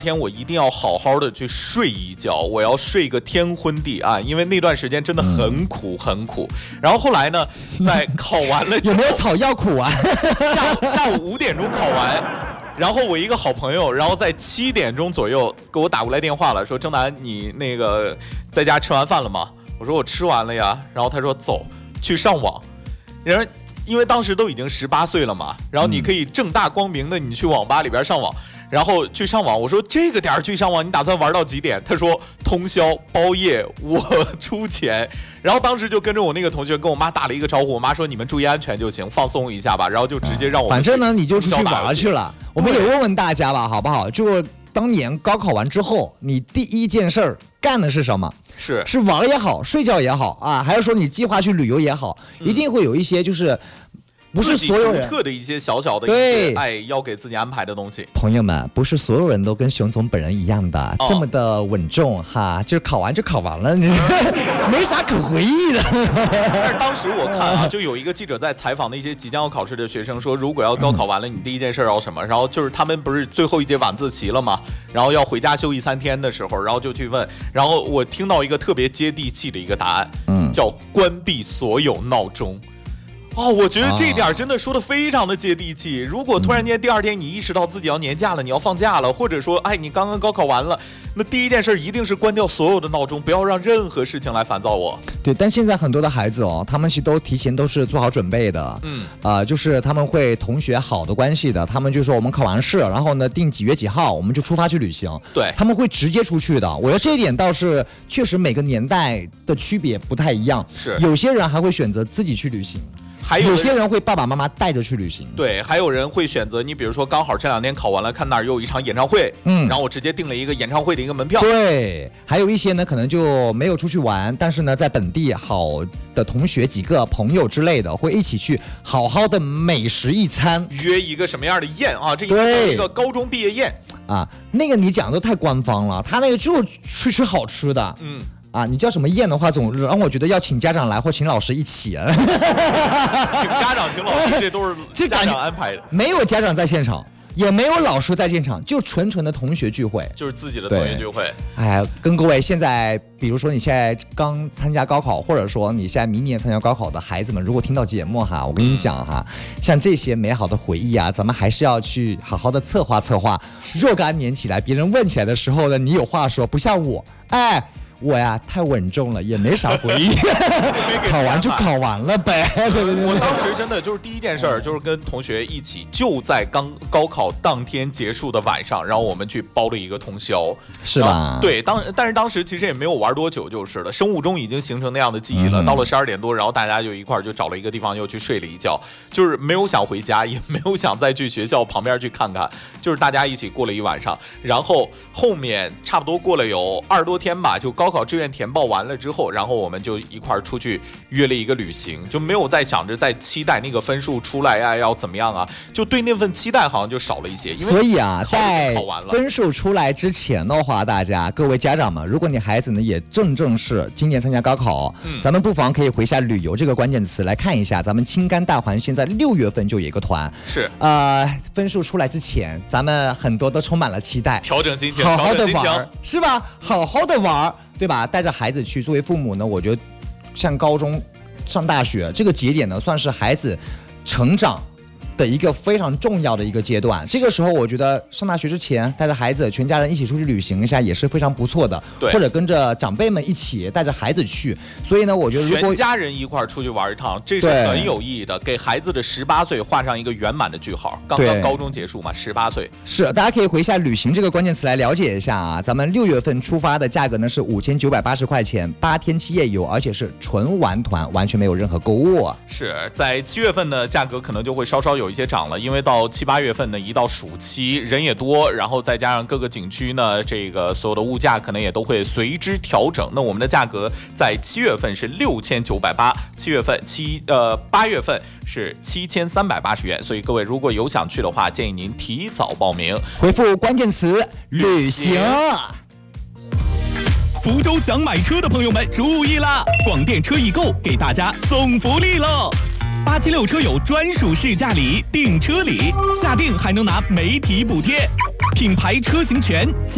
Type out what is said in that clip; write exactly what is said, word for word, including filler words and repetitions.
天我一定要好好的去睡一觉，我要睡个天昏地暗，因为那段时间真的很苦很苦。然后后来呢，在考完了有没有草药苦啊？ 下午下午五点钟考完，然后我一个好朋友，然后在七点钟左右给我打过来电话了，说郑楠，你那个在家吃完饭了吗？我说我吃完了呀。然后他说走去上网，然后因为当时都已经十八岁了嘛，然后你可以正大光明的你去网吧里边上网。然后去上网，我说这个点儿去上网，你打算玩到几点？他说通宵包夜，我出钱。然后当时就跟着我那个同学跟我妈打了一个招呼，我妈说你们注意安全就行，放松一下吧。然后就直接让我们、 啊、反正呢你就出去玩去了。我们也问问大家吧，好不好？就当年高考完之后，你第一件事儿干的是什么？ 是是玩也好，睡觉也好啊，还是说你计划去旅游也好，嗯、一定会有一些就是。不是所有人独特的一些小小的一些爱要给自己安排的东西。 朋友们，不是所有人都跟熊总本人一样的、哦、这么的稳重哈，就是考完就考完了，没啥可回忆的。 但是当时我看啊，就有一个记者在采访那些即将要考试的学生说，如果要高考完了，你第一件事要什么？然后就是他们不是最后一节晚自习了吗？然后要回家休息三天的时候，然后就去问，然后我听到一个特别接地气的一个答案，嗯，叫关闭所有闹钟。哦，我觉得这一点真的说的非常的接地气。如果突然间第二天你意识到自己要年假了，你要放假了，或者说，哎，你刚刚高考完了，那第一件事一定是关掉所有的闹钟，不要让任何事情来烦躁我。 对，但现在很多的孩子哦，他们其实都提前都是做好准备的，嗯，啊、呃，就是他们会同学好的关系的，他们就说我们考完试，然后呢定几月几号，我们就出发去旅行。 对， 他们会直接出去的。我觉得这一点倒是确实每个年代的区别不太一样， 是有些人还会选择自己去旅行。 还有有些人会爸爸妈妈带着去旅行， 对，还有人会选择你，比如说刚好这两天考完了，看哪儿有一场演唱会，嗯，然后我直接订了一个演唱会的一个门票。 对，还有一些呢，可能就没有出去玩，但是呢，在本地好的同学几个朋友之类的，会一起去好好的美食一餐， 约一个什么样的宴啊？这一个高中毕业宴啊，那个你讲的太官方了，他那个就去吃好吃的，嗯。啊，你叫什么宴的话，总让我觉得要请家长来或请老师一起啊。 请家长、请老师，这都是家长安排的。 没有家长在现场，也没有老师在现场，就纯纯的同学聚会， 就是自己的同学聚会。 哎呀，跟各位现在，比如说你现在刚参加高考，或者说你现在明年参加高考的孩子们，如果听到节目哈，我跟你讲哈，嗯、像这些美好的回忆啊，咱们还是要去好好的策划策划。若干年起来，别人问起来的时候呢，你有话说，不像我，哎。我呀太稳重了，也没啥回忆，考完就考完了呗。 我当时真的就是第一件事儿，就是跟同学一起，就在刚高考当天结束的晚上，然后我们去包了一个通宵， 是吧？ 对，当但是当时其实也没有玩多久就是了，生物钟已经形成那样的记忆了。嗯、到了十二点多，然后大家就一块儿就找了一个地方又去睡了一觉，就是没有想回家，也没有想再去学校旁边去看看，就是大家一起过了一晚上。然后后面差不多过了有二十多天吧，就高。高考志愿填报完了之后，然后我们就一块儿出去约了一个旅行，就没有再想着在期待那个分数出来呀、啊、要怎么样啊，就对那份期待好像就少了一些。因为所以啊，在分数出来之前的话，大家各位家长们，如果你孩子呢也正正是今年参加高考，嗯、咱们不妨可以回下旅游这个关键词来看一下，咱们青甘大环现在六月份就有一个团， 是呃分数出来之前，咱们很多都充满了期待， 调整心情， 好好的玩，是吧？好好的玩。对吧？带着孩子去，作为父母呢，我觉得像高中上大学这个节点呢，算是孩子成长的一个非常重要的一个阶段。这个时候，我觉得上大学之前带着孩子，全家人一起出去旅行一下也是非常不错的。 对， 或者跟着长辈们一起带着孩子去。所以呢，我觉得如果全家人一块出去玩一趟，这是很有意义的，给孩子的十八岁画上一个圆满的句号。刚刚高中结束嘛，十八岁是大家可以回一下旅行这个关键词来了解一下啊。咱们六月份出发的价格呢是五千九百八十块钱，八天七夜游，而且是纯玩团，完全没有任何购物啊。 是在七月份呢，价格可能就会稍稍有一些涨了，因为到七八月份呢，一到暑期人也多，然后再加上各个景区呢，这个所有的物价可能也都会随之调整。那我们的价格在七月份是六千九百八，七月份七呃八月份是七千三百八十元。所以各位如果有想去的话，建议您提早报名， 回复关键词旅行。 福州想买车的朋友们注意啦！广电车易购给大家送福利喽！八七六车友专属试驾礼、订车礼，下定还能拿媒体补贴，品牌车型权。